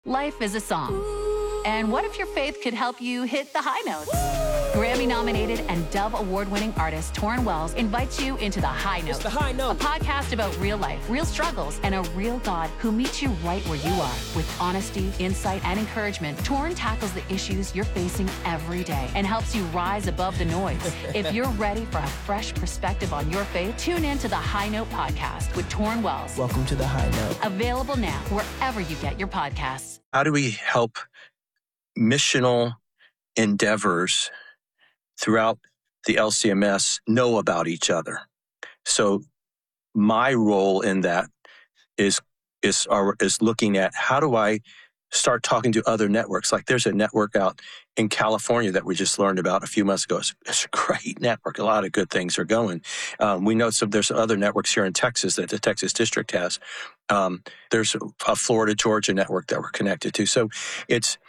Life is a song. And what if your faith could help you hit the high notes? Grammy-nominated and Dove Award-winning artist Torrin Wells invites you into The High Note. It's The High Note. A podcast about real life, real struggles, and a real God who meets you right where you are. With honesty, insight, and encouragement, Torrin tackles the issues you're facing every day and helps you rise above the noise. If you're ready for a fresh perspective on your faith, tune in to The High Note podcast with Torrin Wells. Welcome to The High Note. Available now wherever you get your podcasts. How do we help missional endeavors throughout the LCMS know about each other? So my role in that is looking at how do I start talking to other networks? Like there's a network out in California that we just learned about a few months ago. It's a great network. A lot of good things are going. We know there's other networks here in Texas that the Texas District has. There's a Florida, Georgia network that we're connected to. So it's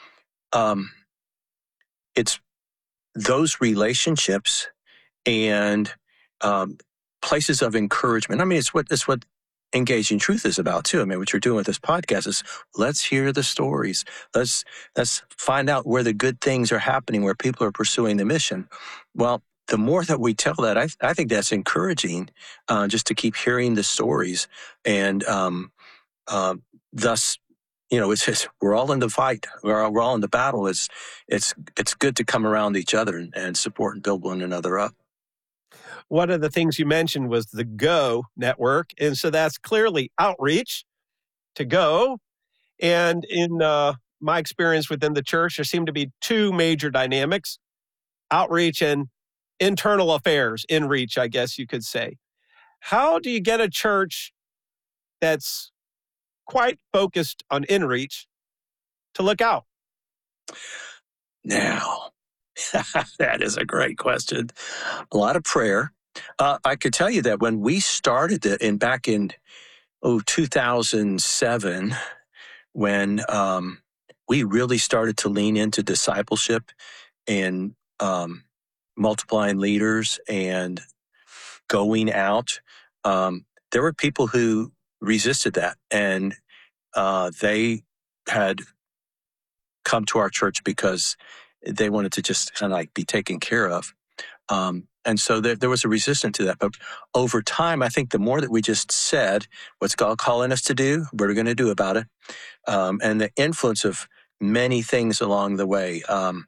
those relationships and places of encouragement. I mean, it's what Engaging Truth is about too. I mean, what you're doing with this podcast is let's hear the stories. Let's find out where the good things are happening, where people are pursuing the mission. Well, the more that we tell that, I think that's encouraging, just to keep hearing the stories, and thus, we're all in the fight. We're all in the battle. It's good to come around each other and support and build one another up. One of the things you mentioned was the Go network. And so that's clearly outreach to go. And in my experience within the church, there seem to be two major dynamics: outreach and internal affairs, in-reach, I guess you could say. How do you get a church that's quite focused on in-reach to look out? Now, that is a great question. A lot of prayer. I could tell you that when we started back in 2007, when we really started to lean into discipleship and multiplying leaders and going out, there were people who resisted that, and they had come to our church because they wanted to just kind of like be taken care of. And so there was a resistance to that. But over time, I think the more that we just said, what's God calling us to do, what we're going to do about it, and the influence of many things along the way,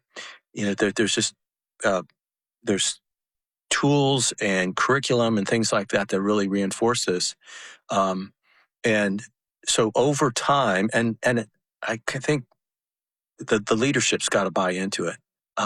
there's tools and curriculum and things like that that really reinforce this. And so over time, and I think the leadership's got to buy into it.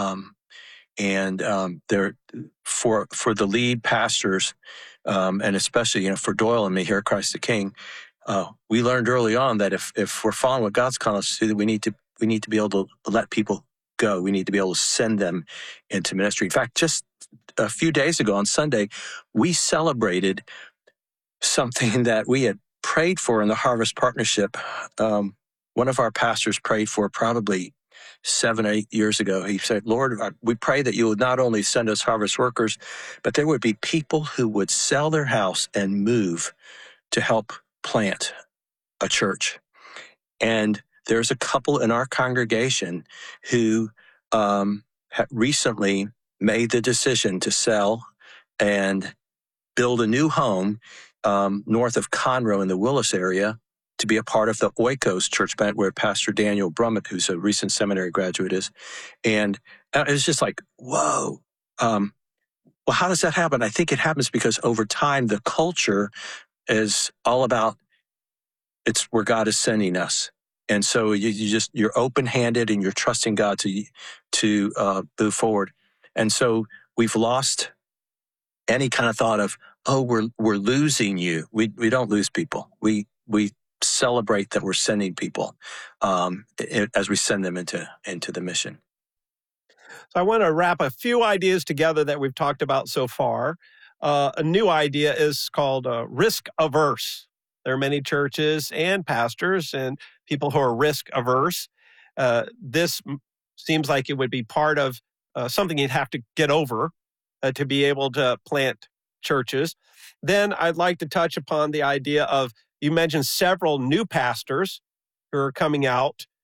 There for the lead pastors, and especially for Doyle and me here at Christ the King, we learned early on that if we're following what God's calling us to do, we need to be able to let people go. We need to be able to send them into ministry. In fact, just a few days ago on Sunday, we celebrated something that we had prayed for in the Harvest Partnership. One of our pastors prayed for probably 7 or 8 years ago. He said, Lord, we pray that you would not only send us harvest workers, but there would be people who would sell their house and move to help plant a church. And there's a couple in our congregation who had recently made the decision to sell and build a new home north of Conroe in the Willis area to be a part of the Oikos church plant where Pastor Daniel Brummett, who's a recent seminary graduate, is. And it was just like, whoa. Well, how does that happen? I think it happens because over time, the culture is all about it's where God is sending us. And so you're open-handed and you're trusting God to move forward. And so we've lost any kind of thought of, oh, we're losing you. We don't lose people. We celebrate that we're sending people as we send them into the mission. So I want to wrap a few ideas together that we've talked about so far. A new idea is called risk averse. There are many churches and pastors and people who are risk averse. This seems like it would be part of something you'd have to get over to be able to plant churches. Then I'd like to touch upon the idea of, you mentioned several new pastors who are coming out